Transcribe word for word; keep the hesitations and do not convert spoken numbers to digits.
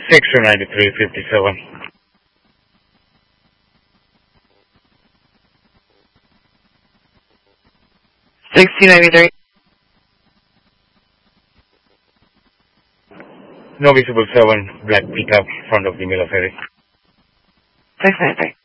six two nine three five seven. sixty ninety-three. No visible seven, black pickup, front of the Miller Ferry. six ninety-three.